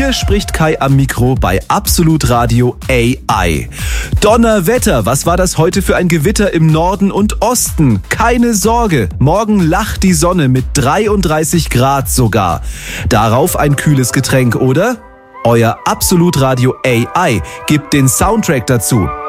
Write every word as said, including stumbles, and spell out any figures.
Hier spricht Kai am Mikro bei Absolut Radio A I. Donnerwetter, was war das heute für ein Gewitter im Norden und Osten? Keine Sorge, morgen lacht die Sonne mit dreiunddreißig Grad sogar. Darauf ein kühles Getränk, oder? Euer Absolut Radio A I gibt den Soundtrack dazu.